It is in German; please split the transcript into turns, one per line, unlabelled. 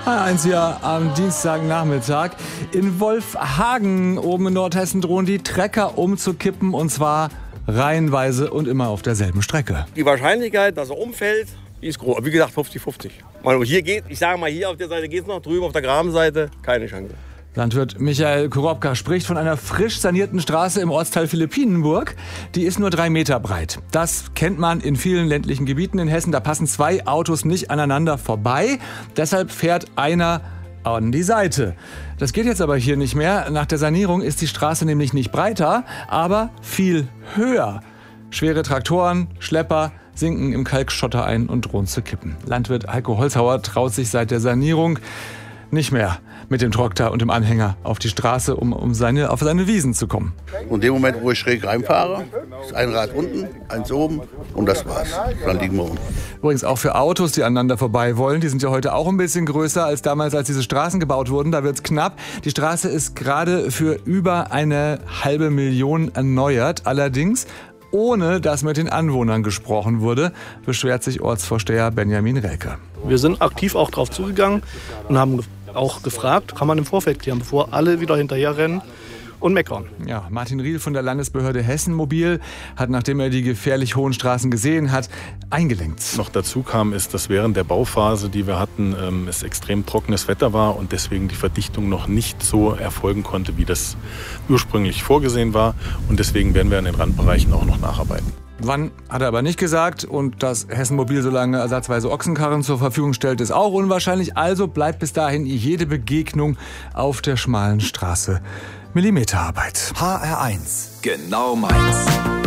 Eins hier am Dienstagnachmittag. In Wolfhagen oben in Nordhessen drohen die Trecker umzukippen, und zwar reihenweise und immer auf derselben Strecke.
Die Wahrscheinlichkeit, dass er umfällt, die ist groß. Wie gesagt, 50-50. Hier geht, ich sage mal, hier auf der Seite geht es noch, drüben auf der Grabenseite keine Chance.
Landwirt Michael Korobka spricht von einer frisch sanierten Straße im Ortsteil Philippinenburg. Die ist nur 3 Meter breit. Das kennt man in vielen ländlichen Gebieten in Hessen. Da passen 2 Autos nicht aneinander vorbei. Deshalb fährt einer an die Seite. Das geht jetzt aber hier nicht mehr. Nach der Sanierung ist die Straße nämlich nicht breiter, aber viel höher. Schwere Traktoren, Schlepper sinken im Kalkschotter ein und drohen zu kippen. Landwirt Heiko Holzhauer traut sich seit der Sanierung nicht mehr mit dem Traktor und dem Anhänger auf die Straße, um auf seine Wiesen zu kommen.
Und in dem Moment, wo ich schräg reinfahre, ist ein Rad unten, eins oben und das war's. Dann liegen wir unten.
Übrigens auch für Autos, die aneinander vorbei wollen. Die sind ja heute auch ein bisschen größer als damals, als diese Straßen gebaut wurden. Da wird's knapp. Die Straße ist gerade für über 500.000 erneuert. Allerdings ohne dass mit den Anwohnern gesprochen wurde, beschwert sich Ortsvorsteher Benjamin Relke.
Wir sind aktiv auch drauf zugegangen und haben auch gefragt, kann man im Vorfeld klären, bevor alle wieder hinterherrennen und meckern.
Ja, Martin Riel von der Landesbehörde Hessen Mobil hat, nachdem er die gefährlich hohen Straßen gesehen hat, eingelenkt.
Noch dazu kam, ist, dass während der Bauphase, die wir hatten, es extrem trockenes Wetter war und deswegen die Verdichtung noch nicht so erfolgen konnte, wie das ursprünglich vorgesehen war. Und deswegen werden wir an den Randbereichen auch noch nacharbeiten.
Wann, hat er aber nicht gesagt. Und dass Hessen Mobil so lange ersatzweise Ochsenkarren zur Verfügung stellt, ist auch unwahrscheinlich. Also bleibt bis dahin jede Begegnung auf der schmalen Straße Millimeterarbeit.
HR1, genau meins.